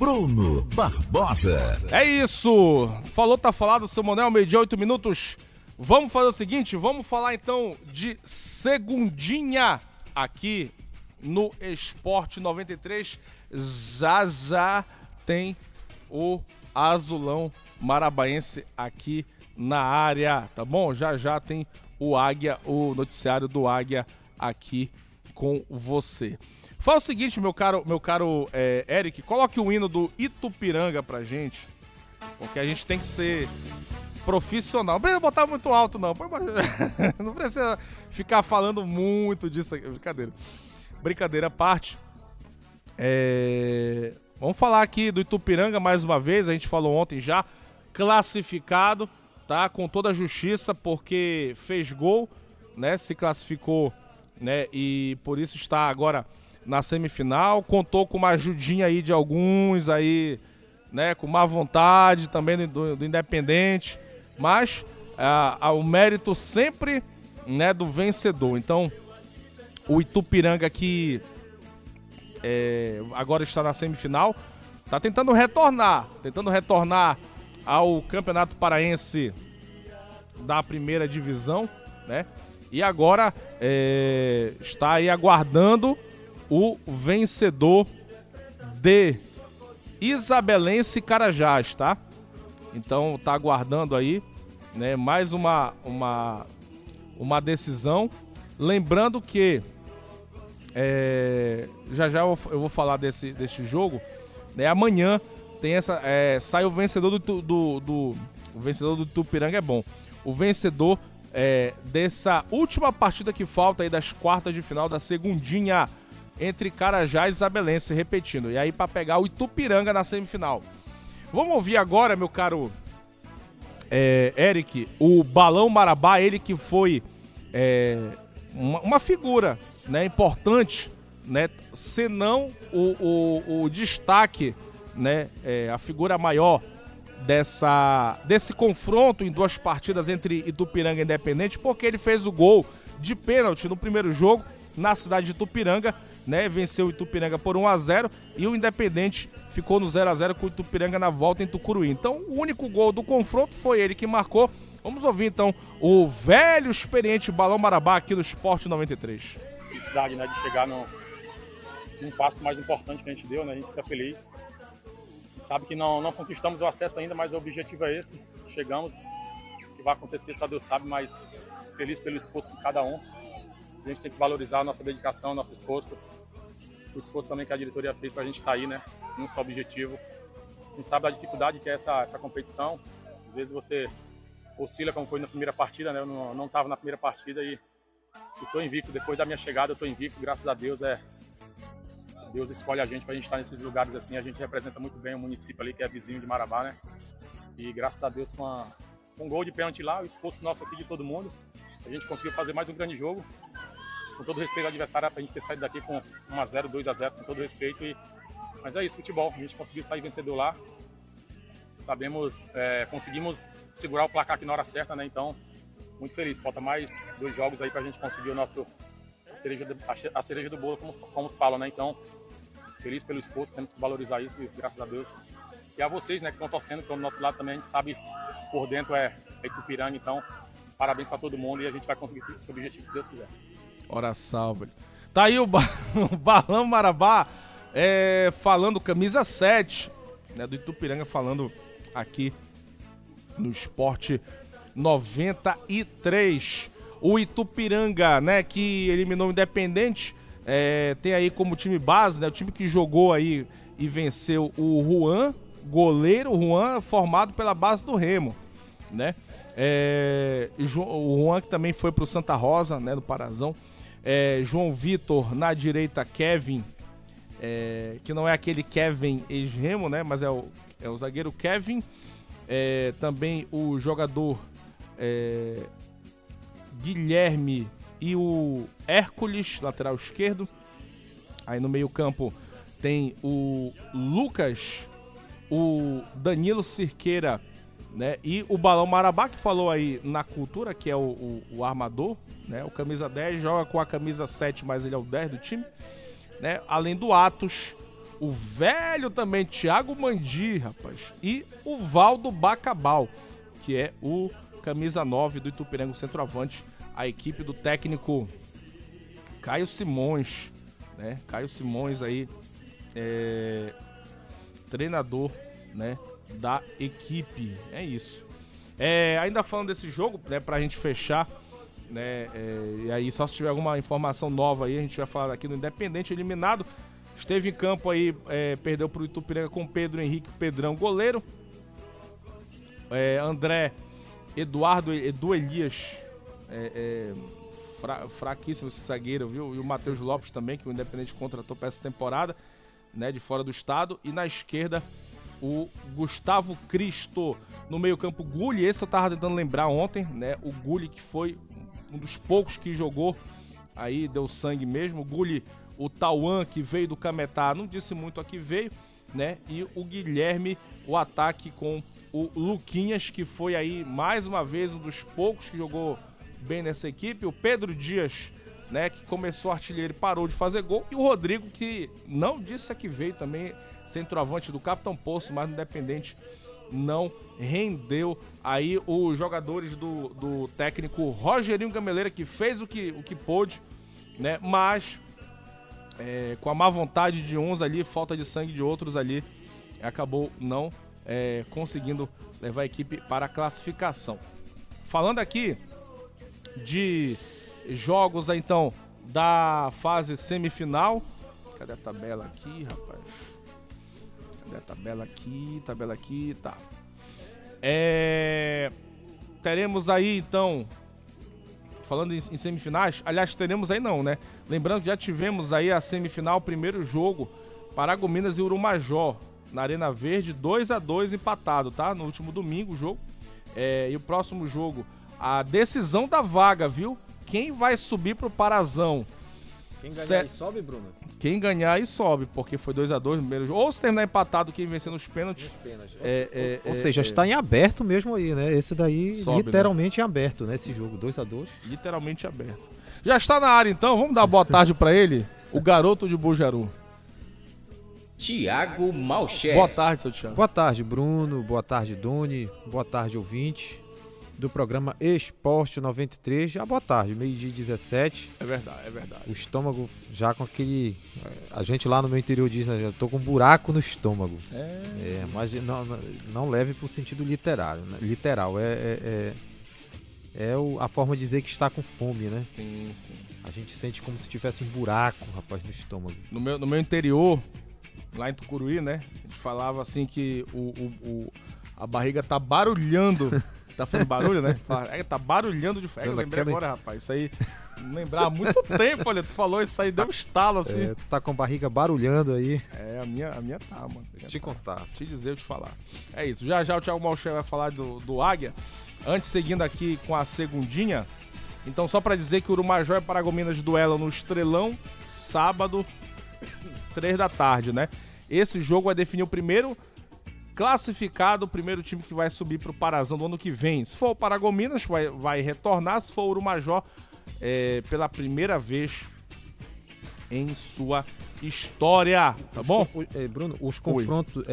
Bruno Barbosa. É isso. Falou, tá falado, seu Monel, 12:08. Vamos fazer o seguinte, vamos falar então de segundinha aqui no Esporte 93. Já tem o Azulão Marabaense aqui na área, tá bom? Já tem o Águia, o noticiário do Águia aqui com você. Fala o seguinte, meu caro Eric, coloque o hino do Itupiranga pra gente, porque a gente tem que ser profissional. Não precisa botar muito alto, não. Não precisa ficar falando muito disso aqui. Brincadeira à parte. Vamos falar aqui do Itupiranga mais uma vez. A gente falou ontem já. Classificado, tá? Com toda a justiça, porque fez gol, né? Se classificou, né? E por isso está agora na semifinal. Contou com uma ajudinha aí de alguns aí, né? Com má vontade também do Independente. Mas o mérito sempre, né, do vencedor. Então, o Itupiranga que agora está na semifinal, está tentando retornar ao Campeonato Paraense da primeira divisão, né? E agora está aí aguardando o vencedor de Isabelense e Carajás, tá? Então tá aguardando aí, né, mais uma decisão. Lembrando que já eu vou falar desse jogo, né? Amanhã tem sai o vencedor o vencedor do Itupiranga, é bom. O vencedor dessa última partida que falta aí das quartas de final da segundinha entre Carajás e Isabelense, repetindo. E aí para pegar o Itupiranga na semifinal. Vamos ouvir agora, meu caro Eric, o Balão Marabá, ele que foi uma figura, né, importante, né, senão o destaque, né, a figura maior desse confronto em duas partidas entre Itupiranga e Independente, porque ele fez o gol de pênalti no primeiro jogo na cidade de Itupiranga, né, venceu o Itupiranga por 1-0 e o Independente ficou no 0-0 com o Itupiranga na volta em Tucuruí. Então, o único gol do confronto foi ele que marcou. Vamos ouvir então o velho experiente Balão Marabá aqui no Esporte 93. Felicidade, né, de chegar num passo mais importante que a gente deu, né? A gente fica feliz. Sabe que não conquistamos o acesso ainda, mas o objetivo é esse. Chegamos, o que vai acontecer só Deus sabe, mas feliz pelo esforço de cada um. A gente tem que valorizar a nossa dedicação, nosso esforço. O esforço também que a diretoria fez para a gente estar aí, né? Num só objetivo. A gente sabe da dificuldade que é essa competição. Às vezes você oscila como foi na primeira partida, né? Eu não estava na primeira partida e estou invicto. Depois da minha chegada eu estou invicto. Graças a Deus, Deus escolhe a gente para a gente estar nesses lugares assim. A gente representa muito bem o município ali, que é vizinho de Marabá, né? E graças a Deus, com um gol de pênalti lá, o esforço nosso aqui de todo mundo, a gente conseguiu fazer mais um grande jogo. Com todo respeito ao adversário, para a gente ter saído daqui com 1-0, 2-0, com todo respeito. Mas é isso, futebol. A gente conseguiu sair vencedor lá. Sabemos, conseguimos segurar o placar aqui na hora certa, né? Então, muito feliz. Falta mais 2 jogos aí para a gente conseguir a cereja do bolo, como se fala, né? Então, feliz pelo esforço, temos que valorizar isso, graças a Deus. E a vocês, né, que estão torcendo, que estão do nosso lado também, a gente sabe por dentro é Itupiranga, então, parabéns para todo mundo e a gente vai conseguir esse objetivo, se Deus quiser. Ora salve. Tá aí o Balão Marabá falando camisa 7, né, do Itupiranga, falando aqui no Esporte 93. O Itupiranga, né, que eliminou o Independente, tem aí como time base, né, o time que jogou aí e venceu o Juan, goleiro Juan, formado pela base do Remo, né? O Juan que também foi pro Santa Rosa, né, no Parazão. João Vitor na direita, Kevin, que não é aquele Kevin ex-Remo, né, mas é o zagueiro Kevin. Também o jogador Guilherme e o Hércules, lateral esquerdo. Aí no meio campo tem o Lucas, o Danilo Cirqueira, né, e o Balão Marabá, que falou aí na cultura, que é o armador, né, o camisa 10, joga com a camisa 7, mas ele é o 10 do time, né, além do Atos, o velho também Thiago Mandi, rapaz, e o Valdo Bacabal, que é o camisa 9 do Itupirenga, centroavante, a equipe do técnico Caio Simões, né? Caio Simões aí, treinador, né, da equipe. É isso. Ainda falando desse jogo, né, pra gente fechar, né, e aí só se tiver alguma informação nova aí, a gente vai falar aqui do Independente eliminado. Esteve em campo aí, perdeu pro Itupiranga com Pedro Henrique Pedrão, goleiro. André, Eduardo, Edu Elias, fraquíssimo esse zagueiro, viu? E o Matheus Lopes também, que o Independente contratou para essa temporada, né, de fora do estado. E na esquerda, o Gustavo Cristo. No meio-campo, Gulli. Esse eu tava tentando lembrar ontem, né? O Gulli, que foi um dos poucos que jogou aí, deu sangue mesmo. O Gulli, o Tauan, que veio do Cametá, não disse muito a que veio, né? E o Guilherme, o ataque com o Luquinhas, que foi aí mais uma vez um dos poucos que jogou bem nessa equipe. O Pedro Dias, né, que começou artilheiro e parou de fazer gol. E o Rodrigo, que não disse a que veio também, centroavante do Capitão Poço, mas no Independente não rendeu. Aí os jogadores do técnico Rogerinho Gameleira, que fez o que pôde, né, mas com a má vontade de uns ali, falta de sangue de outros ali, acabou não conseguindo levar a equipe para a classificação. Falando aqui de jogos, então, da fase semifinal. Cadê a tabela aqui, rapaz? Cadê a tabela aqui? Tabela aqui, tá. Teremos aí, então, falando em semifinais, aliás, teremos aí não, né? Lembrando que já tivemos aí a semifinal, o primeiro jogo, Paragominas e Urumajó, na Arena Verde, 2-2 empatado, tá? No último domingo o jogo. E o próximo jogo, a decisão da vaga, viu? Quem vai subir pro Parazão? Quem ganhar aí sobe, Bruno? Quem ganhar aí sobe, porque foi 2-2 no primeiro jogo. Ou se terminar empatado, quem vencer nos pênaltis. Ou seja, está em aberto mesmo aí, né? Esse daí sobe, literalmente em aberto, né? Esse jogo, 2-2. Literalmente aberto. Já está na área então, vamos dar boa tarde pra ele, o garoto de Bujaru. Thiago Malcher. Boa tarde, seu Thiago. Boa tarde, Bruno. Boa tarde, Doni. Boa tarde, ouvinte do programa Esporte 93. Já boa tarde, meio-dia 17. É verdade, é verdade. O estômago já com aquele... A gente lá no meu interior diz, né? Já tô com um buraco no estômago. Mas não leve pro sentido literário, né? Literal. A forma de dizer que está com fome, né? Sim, sim. A gente sente como se tivesse um buraco, rapaz, no estômago. No meu interior, lá em Tucuruí, né? A gente falava assim que a barriga tá barulhando. Tá fazendo barulho, né? Tá barulhando de fome. Eu lembrei agora, rapaz. Isso aí, não lembrava há muito tempo, olha. Tu falou isso aí, deu um estalo assim. Tu tá com a barriga barulhando aí. A minha tá, mano. Te contar. Te dizer, eu te falar. É isso. Já o Thiago Malcher vai falar do Águia. Antes, seguindo aqui com a segundinha. Então, só pra dizer que o Urumajó e Paragominas duelam no Estrelão, sábado, 3 da tarde, né? Esse jogo vai definir o primeiro classificado, o primeiro time que vai subir pro Parazão do ano que vem. Se for o Paragominas, vai retornar. Se for o Urumajó, pela primeira vez em sua história, tá bom? Bruno, os confrontos,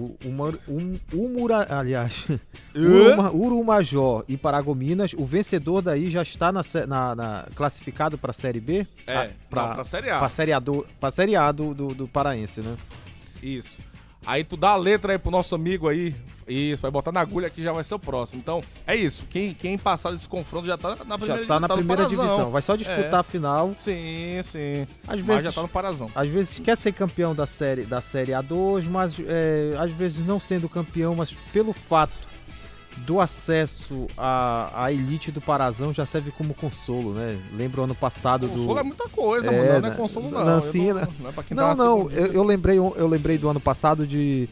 Urumajó e Paragominas, o vencedor daí já está classificado para a Série B? Para a Série A. Para a Série A do Paraense, né? Isso. Aí tu dá a letra aí pro nosso amigo aí, isso, vai botar na agulha que já vai ser o próximo. Então, é isso. Quem passar desse confronto já tá na primeira, já tá na primeira divisão. Vai só disputar a final. Sim. Mas já tá no Parazão. Às vezes quer ser campeão da série A2, mas às vezes não sendo campeão, mas pelo fato do acesso à elite do Parazão já serve como consolo, né? Lembro ano passado consolo é muita coisa, mano. Não é consolo não. Não, sim, não é pra quem tá eu lembrei do ano passado de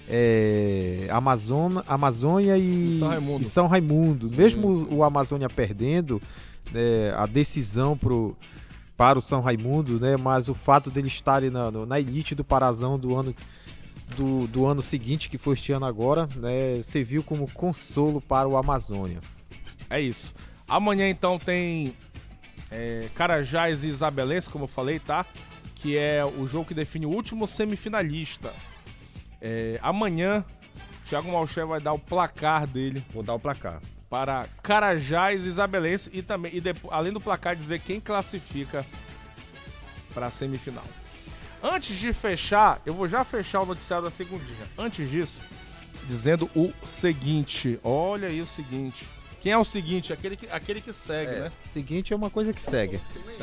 Amazônia e São Raimundo. Mesmo o Amazônia perdendo a decisão para o São Raimundo, né? Mas o fato dele estarem na elite do Parazão do ano seguinte, que foi este ano agora, né, serviu como consolo para o Amazônia. É isso. Amanhã, então, tem Carajás e Isabelense, como eu falei, tá? que é o jogo que define o último semifinalista. Amanhã, Thiago Malcher vai dar o placar dele. Vou dar o placar. Para Carajás e Isabelense e também, além do placar, dizer quem classifica para a semifinal. Antes de fechar, eu vou já fechar o noticiário da segundinha. Antes disso, dizendo o seguinte. Olha aí o seguinte. Quem é o seguinte? Aquele que segue, né? Seguinte é uma coisa que segue.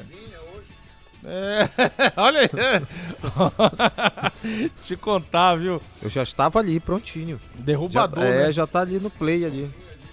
Olha aí. Te contar, viu? Eu já estava ali, prontinho. Derrubador, né? Já tá ali no play ali.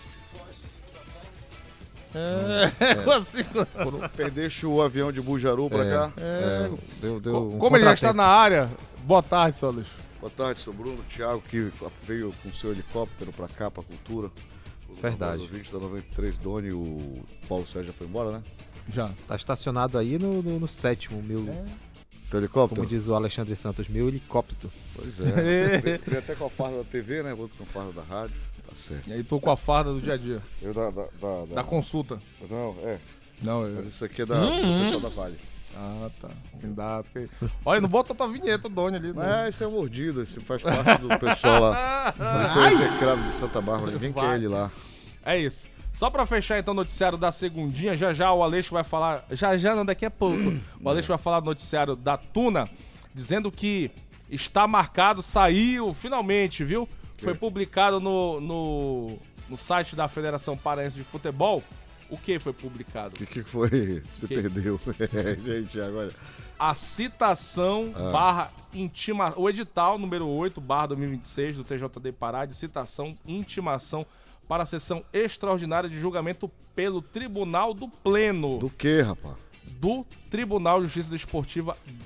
Assim. Quando perdeste o avião de Bujaru pra cá. Deu Como ele já está na área, boa tarde, seu Luiz. Boa tarde, sou Bruno, Thiago, que veio com seu helicóptero pra cá, pra cultura. Verdade. Os 20 da 93, Doni, o Paulo Sérgio já foi embora, né? Já. Tá estacionado aí no sétimo, meu. Teu helicóptero? Como diz o Alexandre Santos, meu helicóptero. Pois é. Veio até com a farda da TV, né? Outro com a farda da rádio. Tá certo. E aí tô com a farda do dia a dia. Eu Da consulta. Não, Não, mas isso aqui é do pessoal da Vale. Ah, tá. Cuidado. Olha, não bota a tua vinheta, Doni, ali. Esse é um mordido, esse faz parte do pessoal lá. Ele foi execrado de Santa Bárbara, ninguém quer ele lá. É isso. Só pra fechar então o noticiário da segundinha, já o Aleixo vai falar, não, daqui a pouco, o Aleixo vai falar do noticiário da Tuna, dizendo que está marcado, saiu finalmente, viu? Foi publicado no site da Federação Paraense de Futebol. O que foi publicado? O que foi? Você perdeu. Gente, agora... A citação o edital número 8/2026 do TJD Pará de citação intimação para a sessão extraordinária de julgamento pelo Tribunal do Pleno. Do que, rapaz? Do Tribunal de Justiça Desportiva